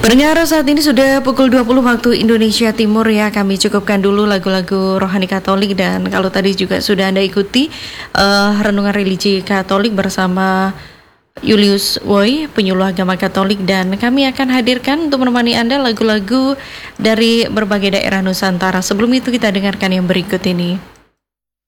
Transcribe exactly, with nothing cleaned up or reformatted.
Pendengar, saat ini sudah pukul dua puluh waktu Indonesia Timur ya. Kami cukupkan dulu lagu-lagu rohani Katolik. Dan kalau tadi juga sudah Anda ikuti uh, renungan religi Katolik bersama Julius Woi, penyuluh agama Katolik. Dan kami akan hadirkan untuk menemani Anda lagu-lagu dari berbagai daerah Nusantara. Sebelum itu kita dengarkan yang berikut ini.